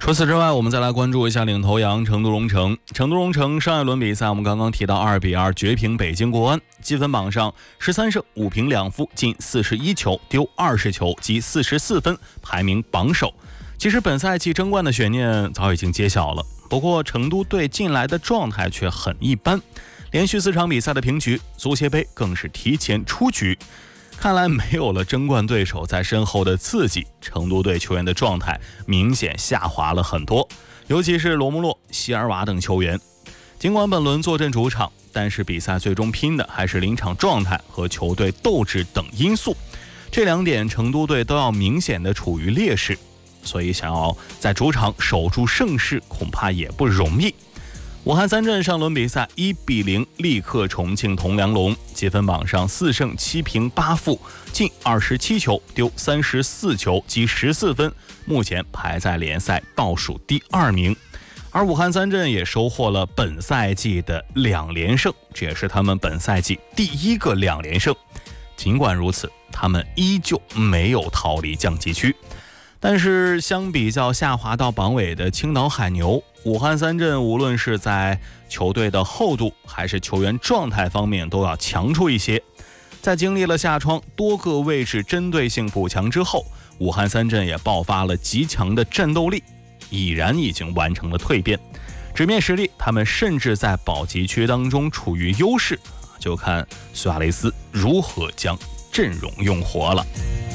除此之外，我们再来关注一下领头羊成都蓉城。成都蓉城上一轮比赛我们刚刚提到2-2绝平北京国安，积分榜上13胜5平2负，进41球，丢20球，积44分，排名榜首。其实本赛季争冠的悬念早已经揭晓了，不过成都队近来的状态却很一般，连续4场比赛的平局，足协杯更是提前出局。看来没有了争冠对手在身后的刺激，成都队球员的状态明显下滑了很多，尤其是罗穆洛、席尔瓦等球员。尽管本轮坐镇主场，但是比赛最终拼的还是临场状态和球队斗志等因素，这2点成都队都要明显的处于劣势，所以想要在主场守住胜势恐怕也不容易。武汉三镇上轮比赛1-0力克重庆铜梁龙，积分榜上4胜7平8负，进27球，丢34球，积14分，目前排在联赛倒数第2名。而武汉三镇也收获了本赛季的2连胜，这也是他们本赛季第1个2连胜。尽管如此，他们依旧没有逃离降级区。但是相比较下滑到榜尾的青岛海牛，武汉三镇无论是在球队的厚度还是球员状态方面都要强出一些。在经历了下窗多个位置针对性补强之后，武汉三镇也爆发了极强的战斗力，已然已经完成了蜕变。纸面实力，他们甚至在保级区当中处于优势，就看苏亚雷斯如何将阵容用活了。